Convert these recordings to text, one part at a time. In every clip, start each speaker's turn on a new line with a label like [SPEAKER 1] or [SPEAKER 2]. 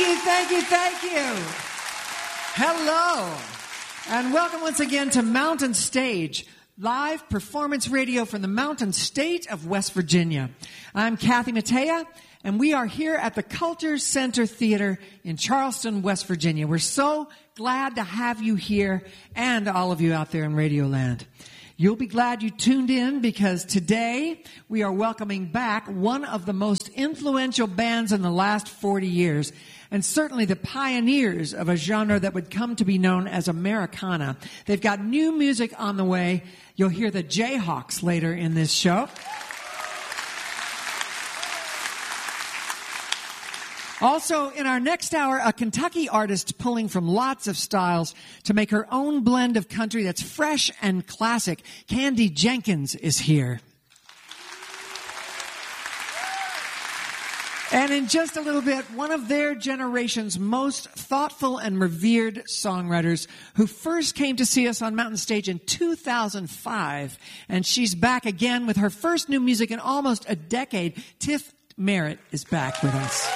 [SPEAKER 1] Thank you. Hello, and welcome once again to Mountain Stage, live performance radio from the Mountain State of West Virginia. I'm Kathy Mattea, and we are here at the Culture Center Theater in Charleston, West Virginia. We're so glad to have you here and all of you out there in Radio Land. You'll be glad you tuned in because today we are welcoming back one of the most influential bands in the last 40 years, and certainly the pioneers of a genre that would come to be known as Americana. They've got new music on the way. You'll hear the Jayhawks later in this show. Also, in our next hour, a Kentucky artist pulling from lots of styles to make her own blend of country that's fresh and classic. Candy Jenkins is here. And in just a little bit, one of their generation's most thoughtful and revered songwriters who first came to see us on Mountain Stage in 2005. And she's back again with her first new music in almost a decade. Tiff Merritt is back with us.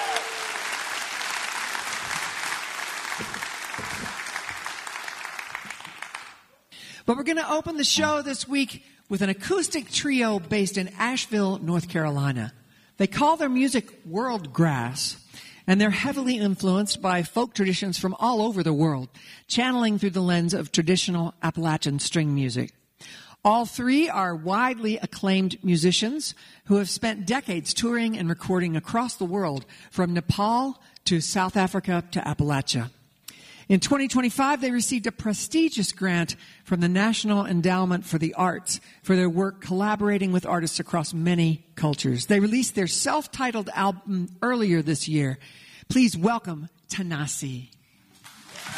[SPEAKER 1] But we're going to open the show this week with an acoustic trio based in Asheville, North Carolina. They call their music World Grass, and they're heavily influenced by folk traditions from all over the world, channeling through the lens of traditional Appalachian string music. All three are widely acclaimed musicians who have spent decades touring and recording across the world, from Nepal to South Africa to Appalachia. In 2025, they received a prestigious grant from the National Endowment for the Arts for their work collaborating with artists across many cultures. They released their self-titled album earlier this year. Please welcome Tanasi.